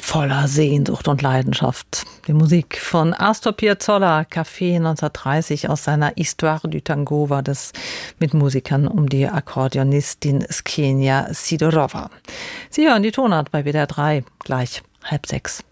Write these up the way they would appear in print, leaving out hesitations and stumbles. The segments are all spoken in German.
voller Sehnsucht und Leidenschaft. Die Musik von Astor Piazzolla, Café 1930 aus seiner Histoire du Tango war das mit Musikern um die Akkordeonistin Xenia Sidorova. Sie hören die Tonart bei WDR 3, gleich 5:30.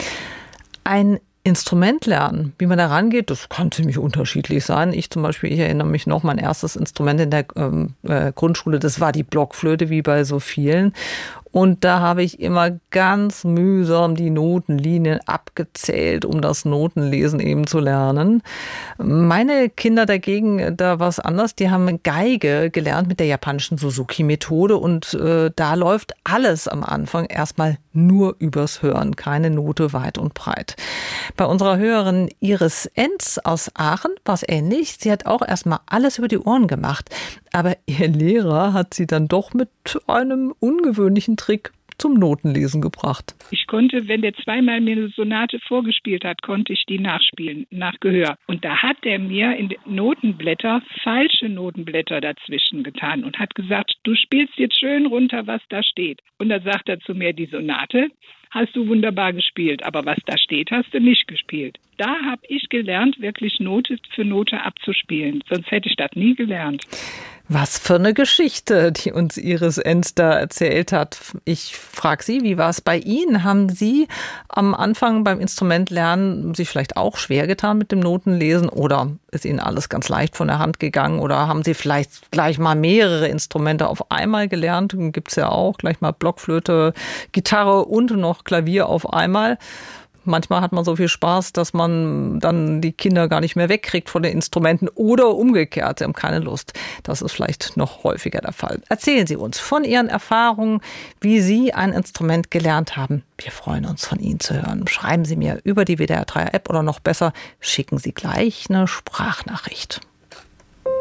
Ein Instrument lernen, wie man da rangeht, das kann ziemlich unterschiedlich sein. Ich erinnere mich noch, mein erstes Instrument in der Grundschule, das war die Blockflöte, wie bei so vielen. Und da habe ich immer ganz mühsam die Notenlinien abgezählt, um das Notenlesen eben zu lernen. Meine Kinder dagegen, da war es anders. Die haben Geige gelernt mit der japanischen Suzuki-Methode. Und da läuft alles am Anfang erstmal nur übers Hören. Keine Note weit und breit. Bei unserer Hörerin Iris Enz aus Aachen war es ähnlich. Sie hat auch erstmal alles über die Ohren gemacht. Aber ihr Lehrer hat sie dann doch mit einem ungewöhnlichen Trick zum Notenlesen gebracht. Ich konnte, wenn der zweimal mir eine Sonate vorgespielt hat, konnte ich die nachspielen, nach Gehör. Und da hat er mir in Notenblätter falsche Notenblätter dazwischen getan und hat gesagt, du spielst jetzt schön runter, was da steht. Und dann sagt er zu mir, die Sonate hast du wunderbar gespielt, aber was da steht, hast du nicht gespielt. Da habe ich gelernt, wirklich Note für Note abzuspielen. Sonst hätte ich das nie gelernt. Was für eine Geschichte, die uns Iris Enz da erzählt hat. Ich frage Sie, wie war es bei Ihnen? Haben Sie am Anfang beim Instrumentlernen sich vielleicht auch schwer getan mit dem Notenlesen oder ist Ihnen alles ganz leicht von der Hand gegangen oder haben Sie vielleicht gleich mal mehrere Instrumente auf einmal gelernt? Gibt es ja auch gleich mal Blockflöte, Gitarre und noch Klavier auf einmal. Manchmal hat man so viel Spaß, dass man dann die Kinder gar nicht mehr wegkriegt von den Instrumenten oder umgekehrt, sie haben keine Lust. Das ist vielleicht noch häufiger der Fall. Erzählen Sie uns von Ihren Erfahrungen, wie Sie ein Instrument gelernt haben. Wir freuen uns, von Ihnen zu hören. Schreiben Sie mir über die WDR 3 App oder noch besser, schicken Sie gleich eine Sprachnachricht.